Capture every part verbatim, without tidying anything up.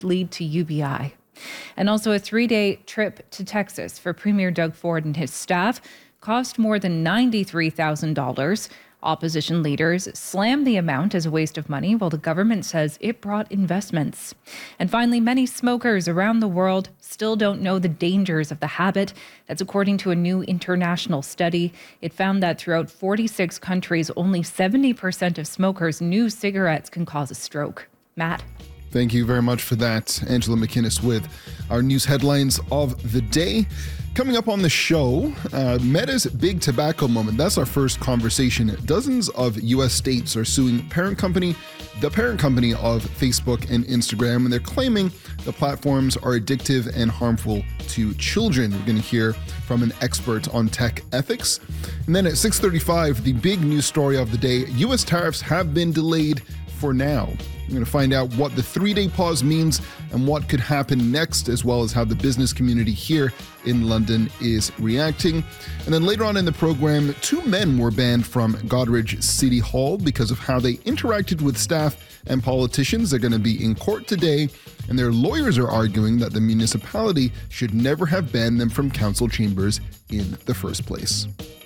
lead to U B I. And also a three-day trip to Texas for Premier Doug Ford and his staff cost more than ninety-three thousand dollars. Opposition leaders slammed the amount as a waste of money, while the government says it brought investments. And finally, many smokers around the world still don't know the dangers of the habit. That's according to a new international study. It found that throughout forty-six countries, only seventy percent of smokers knew cigarettes can cause a stroke. Matt. Thank you very much for that, Angela McInnes, with our news headlines of the day. Coming up on the show, uh, Meta's big tobacco moment. That's our first conversation. Dozens of U S states are suing parent company, the parent company of Facebook and Instagram, and they're claiming the platforms are addictive and harmful to children. We're going to hear from an expert on tech ethics. And then at six thirty-five, the big news story of the day, U S tariffs have been delayed for now. We're going to find out what the three-day pause means and what could happen next, as well as how the business community here in London is reacting. And then later on in the program, two men were banned from Goderich City Hall because of how they interacted with staff and politicians. They're going to be in court today, and their lawyers are arguing that the municipality should never have banned them from council chambers in the first place.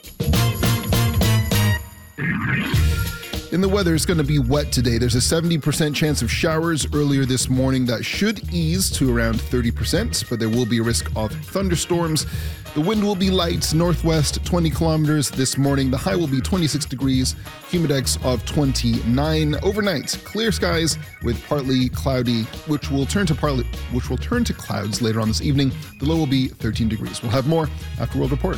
In the weather, it's going to be wet today. There's a seventy percent chance of showers earlier this morning that should ease to around thirty percent, but there will be a risk of thunderstorms. The wind will be light, northwest twenty kilometers this morning. The high will be twenty-six degrees, humidex of twenty-nine. Overnight, clear skies with partly cloudy, which will turn to partly, which will turn to clouds later on this evening. The low will be thirteen degrees. We'll have more after World Report.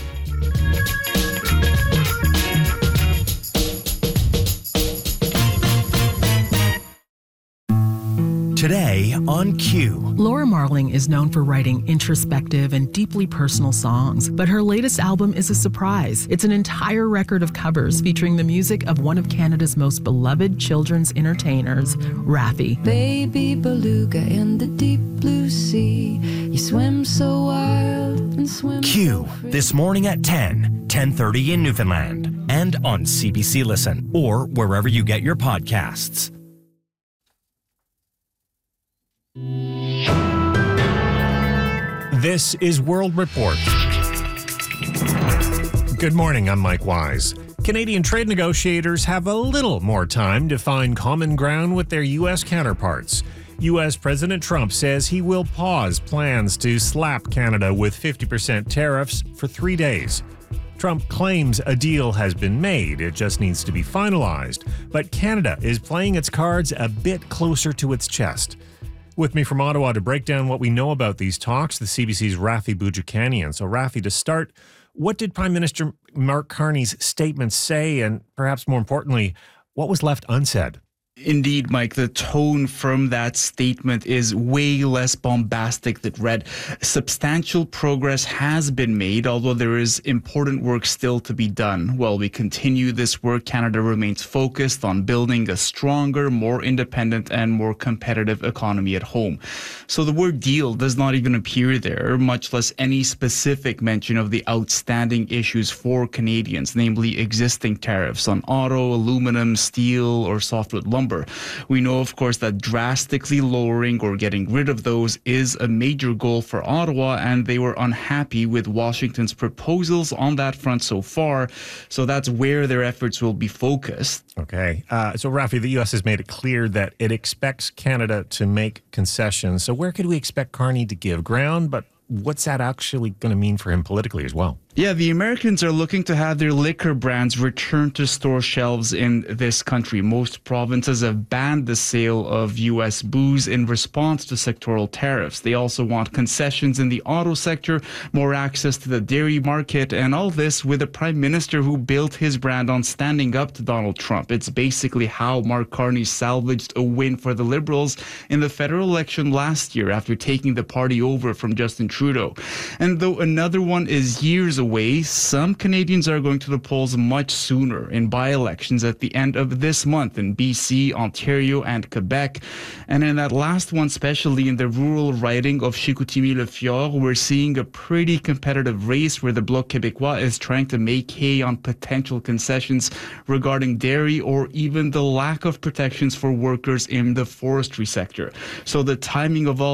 Today on Q. Laura Marling is known for writing introspective and deeply personal songs, but her latest album is a surprise. It's an entire record of covers featuring the music of one of Canada's most beloved children's entertainers, Raffi. Baby beluga in the deep blue sea, you swim so wild and swim Q, so free. This morning at ten, ten thirty in Newfoundland, and on C B C Listen, or wherever you get your podcasts. This is World Report. Good morning, I'm Mike Wise. Canadian trade negotiators have a little more time to find common ground with their U S counterparts. U S President Trump says he will pause plans to slap Canada with fifty percent tariffs for three days. Trump claims a deal has been made, it just needs to be finalized. But Canada is playing its cards a bit closer to its chest. With me from Ottawa to break down what we know about these talks, the C B C's Raffi Boudjikanian. So Raffi, to start, what did Prime Minister Mark Carney's statement say, and perhaps more importantly, what was left unsaid? Indeed, Mike, the tone from that statement is way less bombastic than read. Substantial progress has been made, although there is important work still to be done. While we continue this work, Canada remains focused on building a stronger, more independent, and more competitive economy at home. So the word deal does not even appear there, much less any specific mention of the outstanding issues for Canadians, namely existing tariffs on auto, aluminum, steel, or softwood lumber. We know, of course, that drastically lowering or getting rid of those is a major goal for Ottawa, and they were unhappy with Washington's proposals on that front so far. So that's where their efforts will be focused. Okay. Uh, so, Raffi, the U S has made it clear that it expects Canada to make concessions. So where could we expect Carney to give ground? But what's that actually going to mean for him politically as well? Yeah, the Americans are looking to have their liquor brands returned to store shelves in this country. Most provinces have banned the sale of U S booze in response to sectoral tariffs. They also want concessions in the auto sector, more access to the dairy market, and all this with a prime minister who built his brand on standing up to Donald Trump. It's basically how Mark Carney salvaged a win for the Liberals in the federal election last year after taking the party over from Justin Trudeau. And though another one is years away, Way, some Canadians are going to the polls much sooner in by-elections at the end of this month in B C, Ontario, and Quebec. And in that last one, especially in the rural riding of Chicoutimi-Le-Fjord, we're seeing a pretty competitive race where the Bloc Québécois is trying to make hay on potential concessions regarding dairy or even the lack of protections for workers in the forestry sector. So the timing of all